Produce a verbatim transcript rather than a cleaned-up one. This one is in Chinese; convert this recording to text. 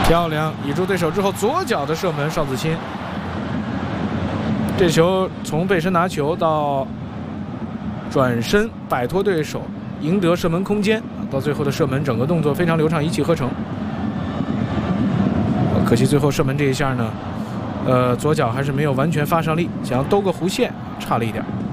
漂亮，倚住对手之后，左脚的射门，邵子钦。这球从背身拿球到转身摆脱对手，赢得射门空间，到最后的射门，整个动作非常流畅，一气呵成。可惜最后射门这一下呢，呃，左脚还是没有完全发上力，想要兜个弧线，差了一点。